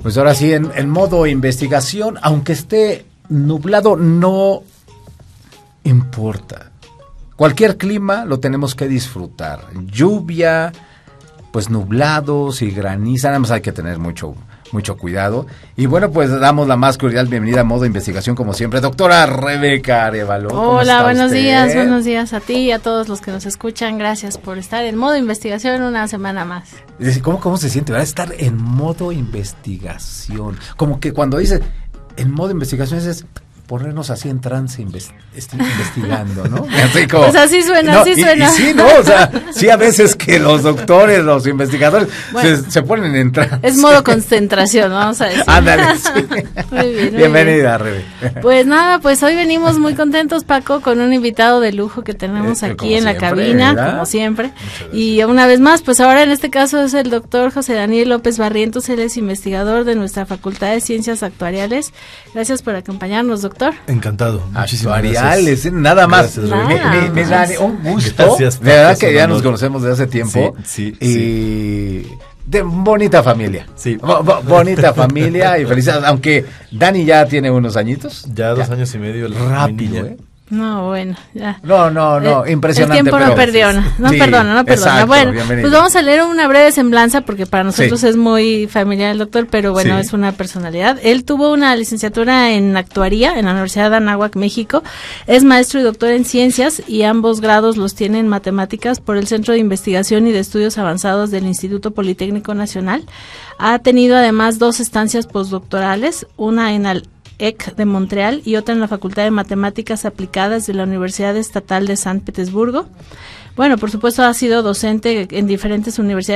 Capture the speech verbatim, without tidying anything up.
Pues ahora sí, en, en modo investigación, aunque esté nublado, no importa. Cualquier clima lo tenemos que disfrutar. Lluvia, pues nublados y graniza, nada más hay que tener mucho, mucho cuidado. Y bueno, pues damos la más cordial bienvenida a modo investigación, como siempre, doctora Rebeca Arévalo. Hola, buenos usted? días, buenos días a ti y a todos los que nos escuchan. Gracias por estar en modo investigación una semana más. ¿Cómo, cómo se siente, verdad? Estar en modo investigación. Como que cuando dice en modo investigación es ponernos así en trance invest, investigando, ¿no? Así como, pues así suena, no, así y, suena. Y sí, ¿no? O sea, sí a veces que los doctores, los investigadores bueno, se, se ponen en trance. Es modo concentración, vamos a decir. Ándale, sí. Muy bien, muy bienvenida, bien. Rebe. Pues nada, pues hoy venimos muy contentos, Paco, con un invitado de lujo que tenemos eh, aquí en siempre, la cabina, ¿verdad? como siempre. Y una vez más, pues ahora en este caso es el doctor José Daniel López Barrientos, él es investigador de nuestra Facultad de Ciencias Actuariales. Gracias por acompañarnos, doctor. Encantado. Actuariales, nada más. Gracias, nada mi, mi, mi más. Dani, un gusto. Gracias, de verdad Paco, que ya honor. nos conocemos desde hace tiempo. Sí, sí, y sí. de bonita familia. Sí. Bo, bo, bonita familia y felicidades. Aunque Dani ya tiene unos añitos. Ya dos ya. años y medio. El Rápido, niña. ¿eh? No, bueno, ya. No, no, no, eh, impresionante. El tiempo pero, no perdona, no sí, perdona, no perdona. Exacto, bueno, bienvenido. pues vamos a leer una breve semblanza porque para nosotros Sí. es muy familiar el doctor, pero bueno, Sí. es una personalidad. Él tuvo una licenciatura en actuaría en la Universidad de Anáhuac, México. Es maestro y doctor en ciencias y ambos grados los tiene en matemáticas por el Centro de Investigación y de Estudios Avanzados del Instituto Politécnico Nacional. Ha tenido además dos estancias postdoctorales, una en el E C de Montreal y otra en la Facultad de Matemáticas Aplicadas de la Universidad Estatal de San Petersburgo. Bueno, por supuesto ha sido docente en diferentes universidades